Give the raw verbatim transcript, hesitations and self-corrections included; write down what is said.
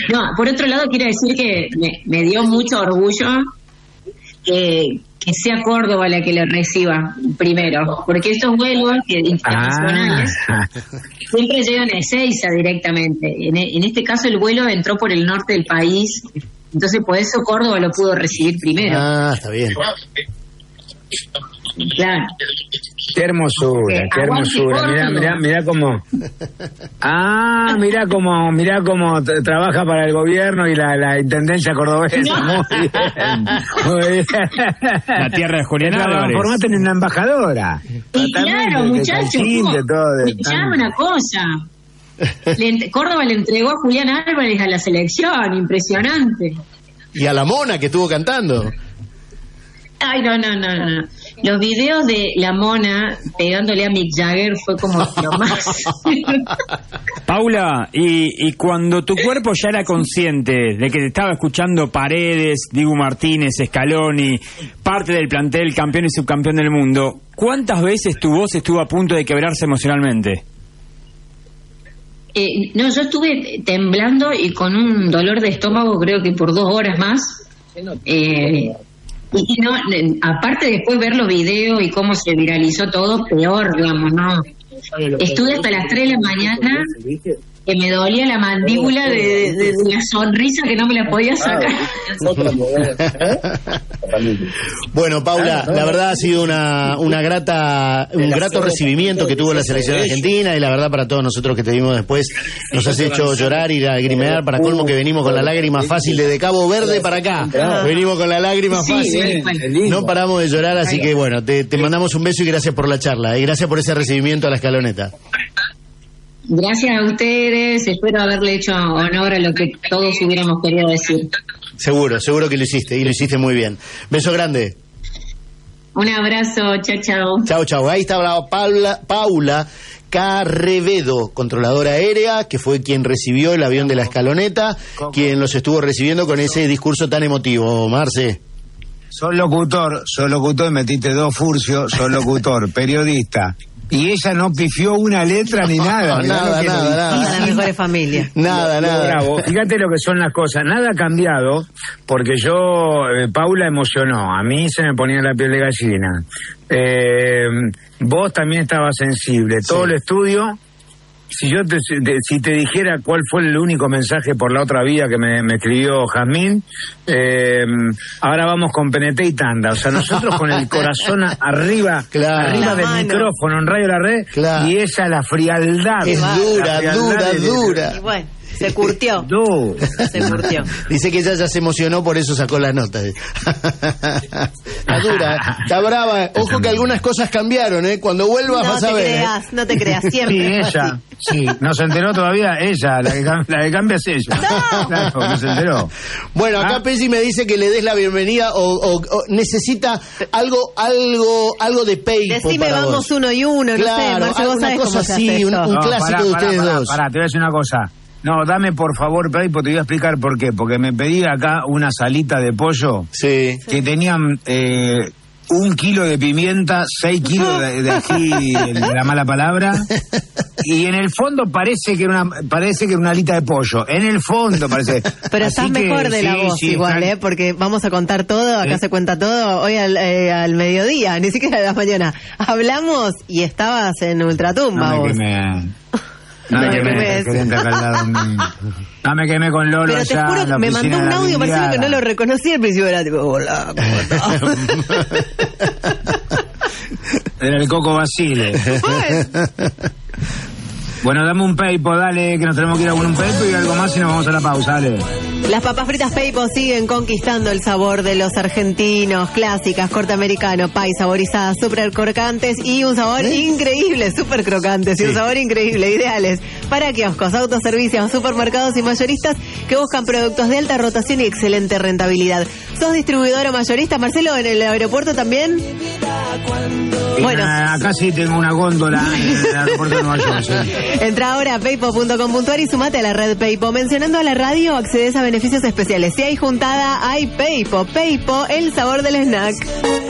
No, por otro lado quiero decir que me, me dio mucho orgullo que, que sea Córdoba la que lo reciba primero, porque estos vuelos que internacionales ah. siempre llegan a Ezeiza directamente. En, en este caso el vuelo entró por el norte del país, entonces por eso Córdoba lo pudo recibir primero. Ah, está bien. Claro. Qué hermosura, qué hermosura. Mirá, mirá, mirá cómo. Ah, mirá cómo, mirá cómo t- trabaja para el gobierno y la, la intendencia cordobesa. No. Muy bien, muy bien. La tierra de Julián Álvarez. Formaste en una embajadora. Y claro, muchachos. Ya una cosa. Le, Córdoba le entregó a Julián Álvarez a la selección, impresionante. Y a la Mona que estuvo cantando. Ay, no, no, no, no. Los videos de la Mona pegándole a Mick Jagger fue como lo más. Paula, y, y cuando tu cuerpo ya era consciente de que te estaba escuchando Paredes, Dibu Martínez, Scaloni, parte del plantel campeón y subcampeón del mundo, ¿cuántas veces tu voz estuvo a punto de quebrarse emocionalmente? Eh, no, yo estuve temblando y con un dolor de estómago creo que por dos horas más. Eh... Y no, aparte después ver los videos y cómo se viralizó todo, peor, digamos, ¿no? Estuve hasta las tres de la mañana, que me dolía la mandíbula de, de, de, de la sonrisa que no me la podía sacar. Bueno, Paula, la verdad ha sido una, una grata, un grato recibimiento que tuvo la selección argentina, y la verdad para todos nosotros que te vimos después nos has hecho llorar y lagrimear, para colmo que venimos con la lágrima fácil desde Cabo Verde para acá. Venimos con la lágrima fácil, no paramos de llorar, así que bueno, te, te mandamos un beso y gracias por la charla, y gracias por ese recibimiento a la escaloneta. Gracias a ustedes, espero haberle hecho honor a lo que todos hubiéramos querido decir. Seguro, seguro que lo hiciste, y lo hiciste muy bien. Beso grande. Un abrazo, chao, chao. Chao, chao. Ahí estaba Paula, Paula Carrevedo, controladora aérea, que fue quien recibió el avión de la escaloneta, quien los estuvo recibiendo con ese discurso tan emotivo. Marce. Soy locutor, soy locutor, metiste dos furcios, soy locutor, periodista. Y ella no pifió una letra ni nada. No, nada, nada, nada. Una de las mejores familias. Nada, nada. Bravo. Fíjate lo que son las cosas. Nada ha cambiado, porque yo, eh, Paula emocionó. A mí se me ponía la piel de gallina. Eh, vos también estabas sensible. Todo sí. El estudio. Si yo te, te, si te dijera cuál fue el único mensaje por la otra vía que me, me escribió Jazmín, eh, ahora vamos con P N T y tanda. O sea, nosotros con el corazón arriba, claro, arriba del mano. Micrófono en Radio La Red, claro. Y esa la frialdad. Es dura, frialdad dura, de, dura. Y bueno, se curtió. Du. Se curtió. Dice que ella ya se emocionó, por eso sacó la nota. Está dura, está brava. Ojo que algunas cosas cambiaron, ¿eh? Cuando vuelvas no vas a ver. No te creas, no te creas, siempre. Sí, ella. Sí, no se enteró todavía ella, la que, la que cambia es ella. No. Claro, no se enteró. Bueno, acá ¿Ah? Pesi me dice que le des la bienvenida o, o, o necesita algo, algo, algo de PayPal. Decime para vamos vos. uno y uno, claro, no sé, Marce, vos sabés cosa cómo así, se hace un, esto. un No, clásico pará, de pará, ustedes pará, dos. Pará, te voy a decir una cosa. No, dame por favor PayPal, te voy a explicar por qué. Porque me pedí acá una salita de pollo. Sí. Que tenían eh, un kilo de pimienta, seis kilos de, de ají, de la mala palabra. Y en el fondo parece que era una parece que era una alita de pollo. En el fondo parece. Pero estás mejor de la sí, voz sí, igual, ¿eh? Porque vamos a contar todo, acá ¿Eh? Se cuenta todo hoy al, eh, al mediodía, ni siquiera a la mañana. Hablamos y estabas en Ultratumba no vos. Me No, no me quemé, no me quemé con Lolo. Pero te allá, juro que me mandó un audio, parecía que no lo reconocí al principio, era tipo, hola, ¿cómo estás? Era el Coco Basile. Bueno. Bueno, dame un PayPal, dale, que nos tenemos que ir a un PayPal y algo más y nos vamos a la pausa, dale. Las papas fritas PayPal siguen conquistando el sabor de los argentinos, clásicas, corte americano, pay, saborizadas, súper crocantes y un sabor ¿Eh? increíble, súper crocantes sí. y un sabor increíble, ideales para kioscos, autoservicios, supermercados y mayoristas que buscan productos de alta rotación y excelente rentabilidad. ¿Sos distribuidor o mayorista, Marcelo, en el aeropuerto también? Bueno, acá sí tengo una góndola en el aeropuerto de Nueva York, sí. Entra ahora a paypal punto com punto a r y sumate a la red PayPal. Mencionando a la radio accedes a beneficios especiales. Si hay juntada, hay PayPal. PayPal, el sabor del snack.